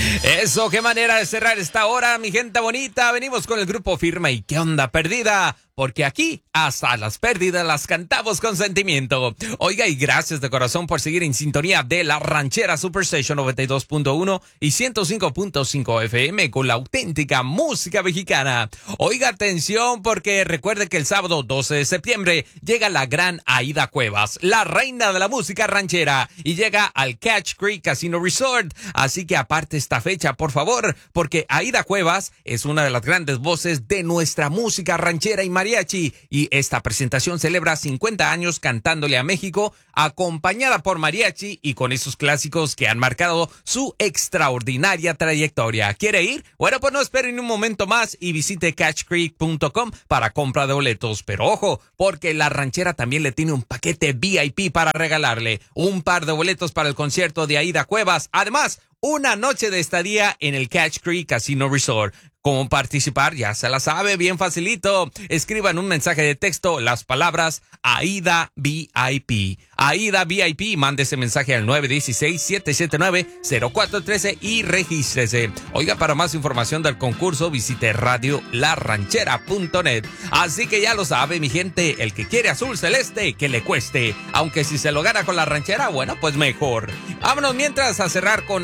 Eso, qué manera de cerrar esta hora, mi gente bonita. Venimos con el grupo Firme y ¿qué onda perdida? Porque aquí hasta las pérdidas las cantamos con sentimiento. Oiga, y gracias de corazón por seguir en sintonía de La Ranchera Superstation 92.1 y 105.5 FM con la auténtica música mexicana. Oiga, atención, porque recuerde que el sábado 12 de septiembre llega la gran Aida Cuevas, la reina de la música ranchera, y llega al Catch Creek Casino Resort. Así que aparte esta fecha, por favor, porque Aida Cuevas es una de las grandes voces de nuestra música ranchera y mariachi, y esta presentación celebra 50 años cantándole a México, acompañada por mariachi y con esos clásicos que han marcado su extraordinaria trayectoria. ¿Quiere ir? Bueno, pues no esperen un momento más y visite catchcreek.com para compra de boletos. Pero ojo, porque la ranchera también le tiene un paquete VIP para regalarle. Un par de boletos para el concierto de Aida Cuevas. Además, una noche de estadía en el Catch Creek Casino Resort. ¿Cómo participar? Ya se la sabe, bien facilito. Escriban un mensaje de texto las palabras Aida VIP. Aida VIP, mande ese mensaje al 916-779-0413 y regístrese. Oiga, para más información del concurso, visite radiolaranchera.net. Así que ya lo sabe, mi gente, el que quiere azul celeste, que le cueste. Aunque si se lo gana con la ranchera, bueno, pues mejor. Vámonos mientras a cerrar con